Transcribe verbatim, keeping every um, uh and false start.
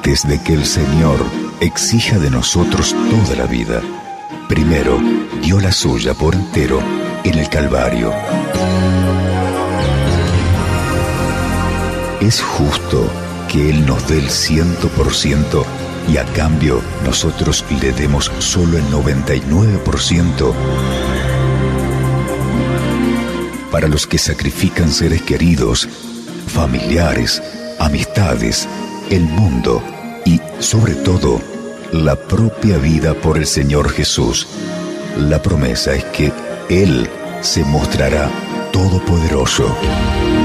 antes de que el Señor exija de nosotros toda la vida, primero dio la suya por entero en el Calvario. Es justo que Él nos dé el ciento por ciento y a cambio nosotros le demos solo el noventa y nueve por ciento. Para los que sacrifican seres queridos, familiares, amistades, el mundo y, sobre todo, la propia vida por el Señor Jesús, la promesa es que Él se mostrará todopoderoso.